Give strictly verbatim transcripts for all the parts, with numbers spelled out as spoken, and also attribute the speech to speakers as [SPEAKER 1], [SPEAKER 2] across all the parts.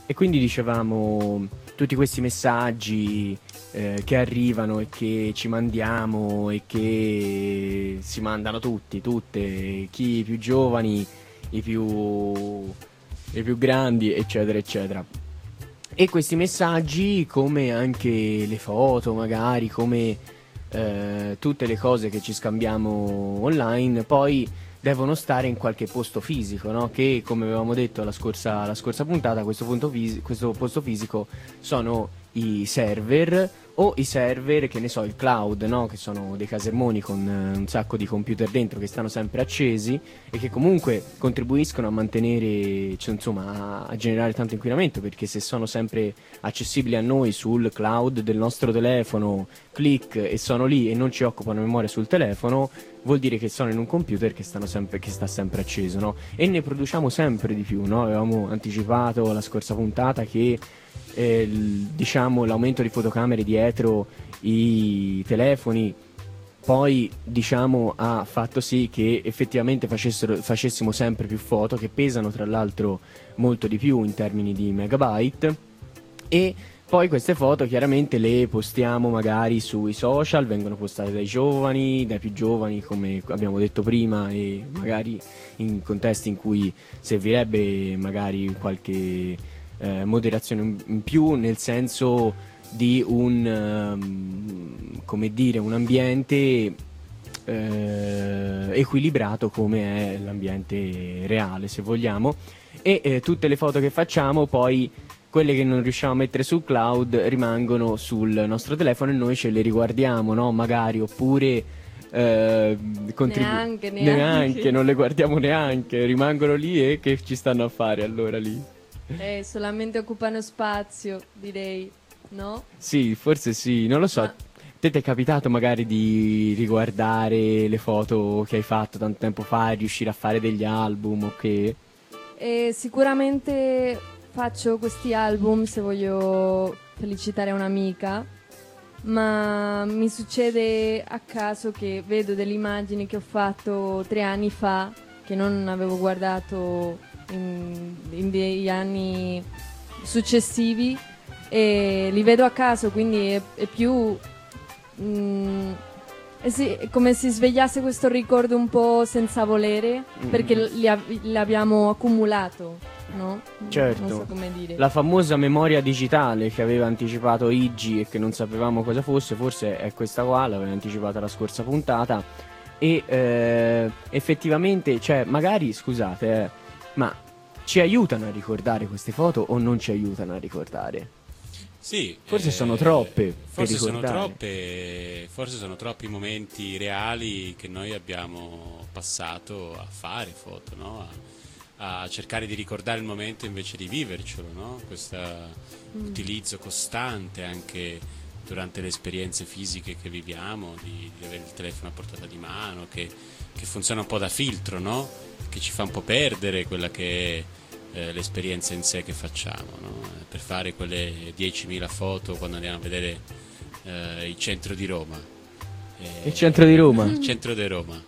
[SPEAKER 1] e quindi dicevamo, tutti questi messaggi eh, che arrivano e che ci mandiamo e che si mandano tutti, tutte, chi più giovani, i più, i più grandi, eccetera, eccetera. E questi messaggi, come anche le foto, magari, come eh, tutte le cose che ci scambiamo online, poi devono stare in qualche posto fisico, no? Che, come avevamo detto la scorsa, la scorsa puntata, questo, punto fisi- questo posto fisico sono i server, o i server, che ne so, il cloud, no? Che sono dei casermoni con eh, un sacco di computer dentro che stanno sempre accesi e che comunque contribuiscono a mantenere, cioè, insomma, a, a generare tanto inquinamento, perché se sono sempre accessibili a noi sul cloud del nostro telefono, click, e sono lì e non ci occupano memoria sul telefono, vuol dire che sono in un computer che, stanno sempre, che sta sempre acceso, no? E ne produciamo sempre di più, no? Avevamo anticipato la scorsa puntata che eh, il- diciamo l'aumento di fotocamere dietro i telefoni poi, diciamo, ha fatto sì che effettivamente facessero, facessimo sempre più foto, che pesano tra l'altro molto di più in termini di megabyte, e poi queste foto chiaramente le postiamo magari sui social, vengono postate dai giovani, dai più giovani, come abbiamo detto prima, e magari in contesti in cui servirebbe magari qualche eh, moderazione in in più, nel senso di un ehm, come dire, un ambiente eh, equilibrato come è l'ambiente reale, se vogliamo. E eh, tutte le foto che facciamo poi, quelle che non riusciamo a mettere sul cloud, rimangono sul nostro telefono e noi ce le riguardiamo, no? Magari, oppure eh, contribu-
[SPEAKER 2] Neanche, neanche.
[SPEAKER 1] neanche, non le guardiamo neanche, rimangono lì, e che ci stanno a fare allora lì?
[SPEAKER 2] Eh, solamente occupano spazio, direi, no?
[SPEAKER 1] Sì, forse sì, non lo so.
[SPEAKER 2] Ma-
[SPEAKER 1] Te ti è capitato magari di riguardare le foto che hai fatto tanto tempo fa e riuscire a fare degli album o che...
[SPEAKER 2] E sicuramente faccio questi album se voglio felicitare un'amica, ma mi succede a caso che vedo delle immagini che ho fatto tre anni fa, che non avevo guardato in, in degli anni successivi, e li vedo a caso, quindi è, è più... mm, eh sì, è come se svegliasse questo ricordo un po' senza volere, perché li, ab- li abbiamo accumulato, no?
[SPEAKER 1] Certo.
[SPEAKER 2] Non so come dire.
[SPEAKER 1] La famosa memoria digitale che aveva anticipato Iggy e che non sapevamo cosa fosse, forse è questa qua, l'aveva anticipata la scorsa puntata. E eh, effettivamente, cioè, magari, scusate, eh, ma ci aiutano a ricordare queste foto o non ci aiutano a ricordare?
[SPEAKER 3] Sì,
[SPEAKER 1] Forse
[SPEAKER 3] eh,
[SPEAKER 1] sono troppe per
[SPEAKER 3] forse sono
[SPEAKER 1] ricordare.
[SPEAKER 3] troppe, forse sono troppi i momenti reali che noi abbiamo passato a fare foto, no? a, a cercare di ricordare il momento invece di vivercelo, no? Questo utilizzo costante anche durante le esperienze fisiche che viviamo, di, di avere il telefono a portata di mano, che, che funziona un po' da filtro, no? Che ci fa un po' perdere quella che è Eh, l'esperienza in sé che facciamo, no? Eh, per fare quelle diecimila foto quando andiamo a vedere eh, il centro di Roma. Eh,
[SPEAKER 1] Il centro di Roma?
[SPEAKER 3] Il centro di Roma.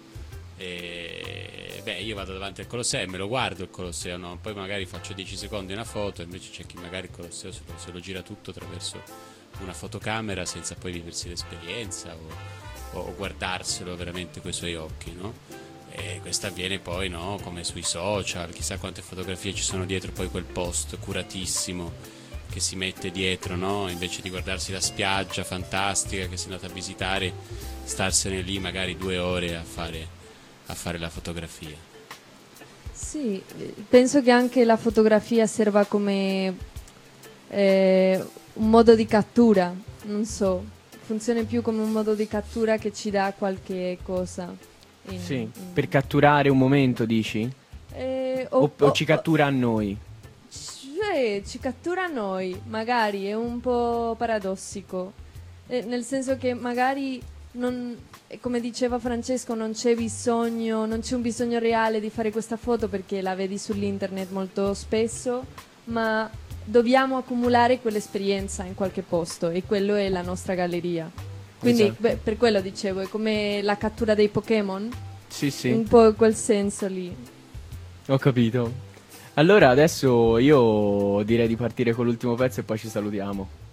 [SPEAKER 3] Eh, beh, io vado davanti al Colosseo e me lo guardo il Colosseo, no? Poi magari faccio dieci secondi una foto, invece c'è chi magari il Colosseo se lo, se lo gira tutto attraverso una fotocamera senza poi viversi l'esperienza o, o guardarselo veramente coi suoi occhi, no? E questo avviene poi, no, come sui social, chissà quante fotografie ci sono dietro poi quel post curatissimo che si mette dietro, no? Invece di guardarsi la spiaggia fantastica che si è andata a visitare, starsene lì magari due ore a fare, a fare la fotografia.
[SPEAKER 2] Sì, penso che anche la fotografia serva come eh, un modo di cattura, non so, funziona più come un modo di cattura che ci dà qualche cosa. In,
[SPEAKER 1] Sì,
[SPEAKER 2] in...
[SPEAKER 1] per catturare un momento, dici?
[SPEAKER 2] Eh,
[SPEAKER 1] O,
[SPEAKER 2] o,
[SPEAKER 1] o
[SPEAKER 2] o-
[SPEAKER 1] ci cattura a noi?
[SPEAKER 2] Cioè, ci cattura noi, magari è un po' paradossico, eh, nel senso che magari non, eh, come diceva Francesco, non c'è bisogno, non c'è un bisogno reale di fare questa foto perché la vedi sull'internet molto spesso, ma dobbiamo accumulare quell'esperienza in qualche posto e quello è la nostra galleria. Quindi
[SPEAKER 1] Esatto.
[SPEAKER 2] beh, per quello dicevo, è come la cattura dei Pokémon,
[SPEAKER 1] Sì, sì,
[SPEAKER 2] un po' in quel senso lì.
[SPEAKER 1] ho capito. Allora adesso io direi di partire con l'ultimo pezzo e poi ci salutiamo.